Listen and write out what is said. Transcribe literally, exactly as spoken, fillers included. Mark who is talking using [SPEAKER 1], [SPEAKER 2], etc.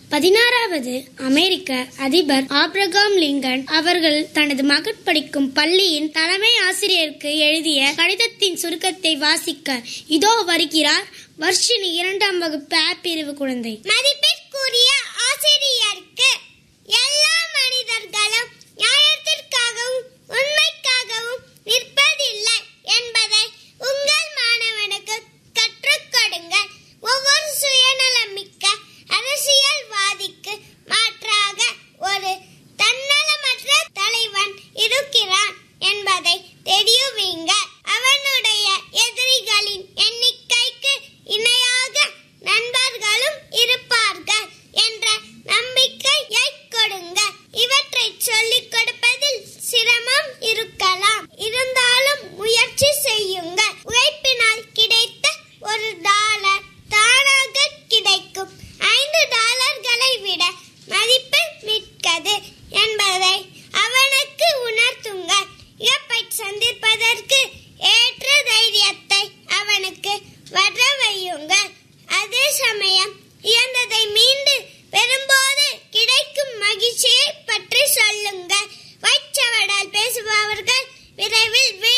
[SPEAKER 1] பதினாறாவது அமெரிக்க அதிபர் Abraham Lincoln அவர்கள் தனது மகன் படிக்கும் பள்ளியின் தலைமை ஆசிரியருக்கு எழுதிய கடிதத்தின் சுருக்கத்தை வாசிக்க இதோ வருகிறார் வர்ஷினி, இரண்டாம் வகுப்பு ஆ பிரிவு குழந்தை.
[SPEAKER 2] மதிப்பிற்குரிய ஆசிரியருக்கு, எல்லா மனிதர்களும் நியாயத்திற்காகவும் உண்மைக்காகவும் நிற்பதில்லை என்பதை உங்கள் மாணவனுக்கு கற்றுக் கொடுங்கள். ஒவ்வொரு சுயநலமிக்க அரசியல்வாதிக்கு மாற்றாக ஒரு தன்னலமற்ற தலைவன் இருக்கிறான் என்பதை தெரியுவீங்க. அவனுடைய எதிரிகளின் எண்ணிக்கைக்கு இணையாக நண்பர்களும் இருப்பார்கள் என்ற நம்பிக்கையை கொடுங்க. இவற்றை சொல்லிக் கொடுப்பதில் சிரமம் இருக்கலாம், இருந்தாலும் முயற்சி செய்யுங்கள். உழைப்பினால் கிடைத்த ஒரு டாலர் தானாக கிடைக்கும் ஐந்து டாலர்களை விட மதிப்பு மிக்கது என்பதை அவனுக்கு உணர்த்துங்கள். இழப்பை சந்திப்பதற்கு ஏற்ற தைரியத்தை அவனுக்கு வர வையுங்கள். அதே சமயம் இழந்ததை மீண்டு பெறும்போது கிடைக்கும் மகிழ்ச்சியை பற்றி சொல்லுங்கள். வைச்சவடால் பேசுபவர்கள் விரைவில்